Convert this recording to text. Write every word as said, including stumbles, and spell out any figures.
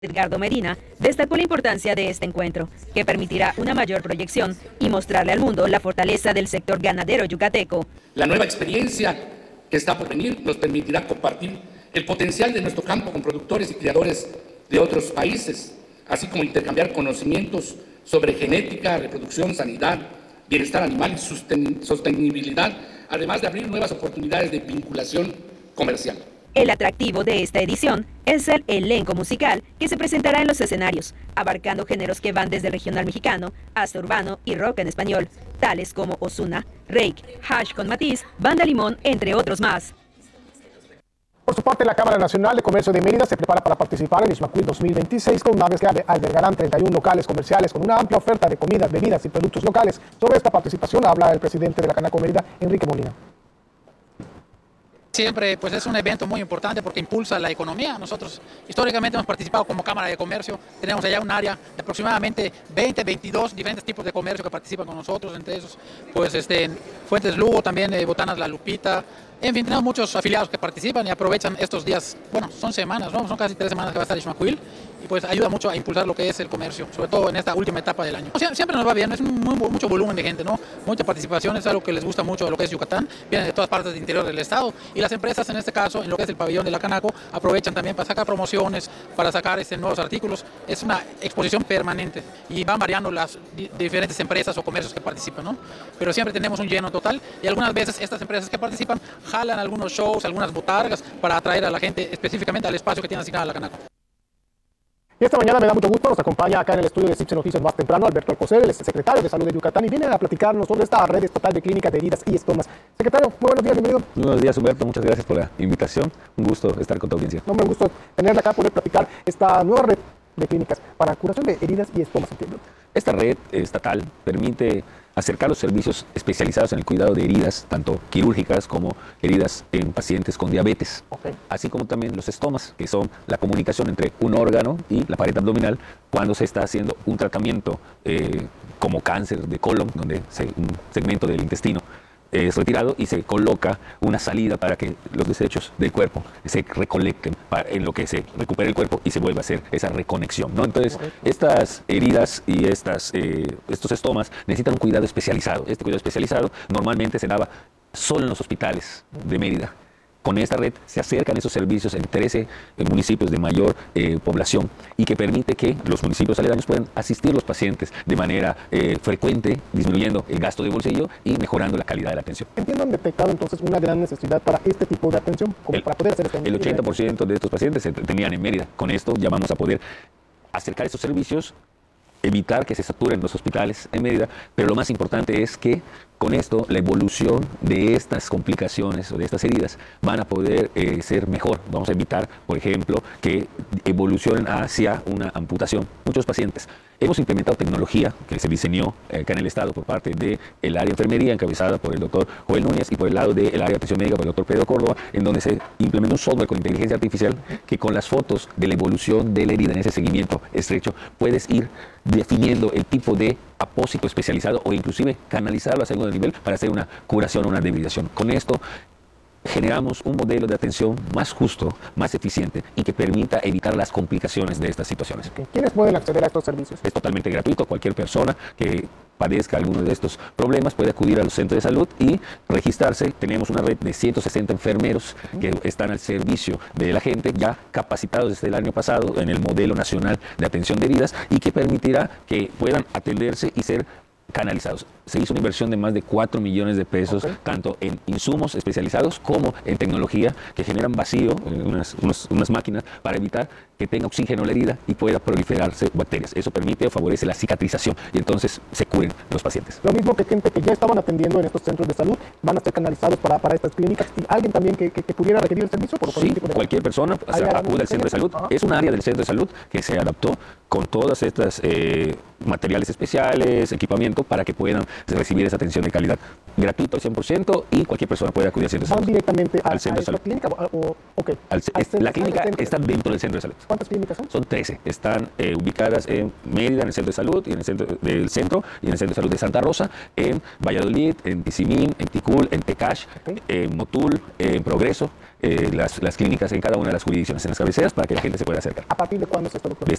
Edgardo Medina destacó la importancia de este encuentro, que permitirá una mayor proyección y mostrarle al mundo la fortaleza del sector ganadero yucateco. La nueva experiencia que está por venir nos permitirá compartir el potencial de nuestro campo con productores y criadores de otros países, así como intercambiar conocimientos sobre genética, reproducción, sanidad, bienestar animal y sostenibilidad, además de abrir nuevas oportunidades de vinculación comercial. El atractivo de esta edición es el elenco musical que se presentará en los escenarios, abarcando géneros que van desde regional mexicano hasta urbano y rock en español, tales como Ozuna, Rake, Hash con Matiz, Banda Limón, entre otros más. Por su parte, la Cámara Nacional de Comercio de Mérida se prepara para participar en Ixmaquil dos mil veintiséis con naves que albergarán treinta y uno locales comerciales con una amplia oferta de comidas, bebidas y productos locales. Sobre esta participación habla el presidente de la Canaco Mérida, Enrique Molina. Siempre pues es un evento muy importante porque impulsa la economía. Nosotros históricamente hemos participado como Cámara de Comercio, tenemos allá un área de aproximadamente veinte, veintidós diferentes tipos de comercio que participan con nosotros, entre esos pues este, Fuentes Lugo, también eh, Botanas La Lupita, en fin, tenemos muchos afiliados que participan y aprovechan estos días, bueno, son semanas, ¿no? Son casi tres semanas que va a estar Ixmaquil y pues ayuda mucho a impulsar lo que es el comercio, sobre todo en esta última etapa del año. Siempre nos va bien, es un muy, mucho volumen de gente, ¿no? Mucha participación, es algo que les gusta mucho de lo que es Yucatán, vienen de todas partes del interior del estado y las empresas en este caso, en lo que es el pabellón de la Canaco, aprovechan también para sacar promociones, para sacar este, nuevos artículos. Es una exposición permanente y van variando las di diferentes empresas o comercios que participan, ¿no? Pero siempre tenemos un lleno total y algunas veces estas empresas que participan jalan algunos shows, algunas botargas para atraer a la gente específicamente al espacio que tiene asignada la Canaco. Y esta mañana me da mucho gusto, nos acompaña acá en el estudio de Cipse Noticias más temprano Alberto Alcocer, el secretario de Salud de Yucatán, y viene a platicarnos sobre esta red estatal de clínicas de heridas y estomas. Secretario, muy buenos días, bienvenido. Muy buenos días, Humberto, muchas gracias por la invitación. Un gusto estar con tu audiencia. No, me gusta tenerla acá, poder platicar esta nueva red de clínicas para curación de heridas y estomas, entiendo. Esta red estatal permite acercar los servicios especializados en el cuidado de heridas, tanto quirúrgicas como heridas en pacientes con diabetes, okay. Así como también los estomas, que son la comunicación entre un órgano y la pared abdominal cuando se está haciendo un tratamiento eh, como cáncer de colon, donde se, un segmento del intestino es retirado y se coloca una salida para que los desechos del cuerpo se recolecten para, en lo que se recupera el cuerpo y se vuelva a hacer esa reconexión, ¿no? Entonces, okay. Estas heridas y estas, eh, estos estomas necesitan un cuidado especializado. Este cuidado especializado normalmente se daba solo en los hospitales de Mérida. Con esta red se acercan esos servicios en trece municipios de mayor eh, población y que permite que los municipios aledaños puedan asistir a los pacientes de manera eh, frecuente, disminuyendo el gasto de bolsillo y mejorando la calidad de la atención. Entiendo, han detectado entonces una gran necesidad para este tipo de atención, como el, para poder hacer este El ochenta por ciento de estos pacientes se tenían en Mérida. Con esto ya vamos a poder acercar estos servicios, evitar que se saturen los hospitales en Mérida, pero lo más importante es que con esto la evolución de estas complicaciones o de estas heridas van a poder eh, ser mejor. Vamos a evitar, por ejemplo, que evolucionen hacia una amputación. Muchos pacientes. Hemos implementado tecnología que se diseñó acá en el estado por parte del área de enfermería encabezada por el doctor Joel Núñez y por el lado del área de atención médica por el doctor Pedro Córdoba, en donde se implementó un software con inteligencia artificial que con las fotos de la evolución de la herida en ese seguimiento estrecho puedes ir definiendo el tipo de apósito especializado o inclusive canalizarlo a segundo nivel para hacer una curación o una debilización. Con esto generamos un modelo de atención más justo, más eficiente y que permita evitar las complicaciones de estas situaciones. Okay. ¿Quiénes pueden acceder a estos servicios? Es totalmente gratuito. Cualquier persona que padezca alguno de estos problemas puede acudir a los centros de salud y registrarse. Tenemos una red de ciento sesenta enfermeros que están al servicio de la gente, ya capacitados desde el año pasado en el modelo nacional de atención de heridas y que permitirá que puedan atenderse y ser canalizados. Se hizo una inversión de más de cuatro millones de pesos, okay. Tanto en insumos especializados como en tecnología que generan vacío, unas, unas, unas máquinas para evitar que tenga oxígeno la herida y pueda proliferarse bacterias. Eso permite o favorece la cicatrización y entonces se curen los pacientes. Lo mismo que gente que ya estaban atendiendo en estos centros de salud van a ser canalizados para, para estas clínicas y alguien también que, que, que pudiera requerir el servicio. Por, por sí, tipo de... cualquier persona o sea, acude al centro de salud. Ajá. Es un área del centro de salud que se adaptó con todas estas eh, materiales especiales, equipamiento para que puedan recibir esa atención de calidad. Gratuito al cien por ciento y cualquier persona puede acudir al centro de ¿Van salud. directamente a, Al centro a de salud. esta clínica? O, o- ok. Al ce- Al es- centro- la clínica al centro- está dentro del centro de salud. ¿Cuántas clínicas son? Son trece. Están eh, ubicadas en Mérida, en el centro de salud, y en el centro del centro, y en el centro de salud de Santa Rosa, en Valladolid, en Tizimín, en Ticul, en Tecash, Ok. en Motul, en Progreso, eh, las, las clínicas en cada una de las jurisdicciones, en las cabeceras, para que la gente se pueda acercar. ¿A partir de cuándo es esto, doctor?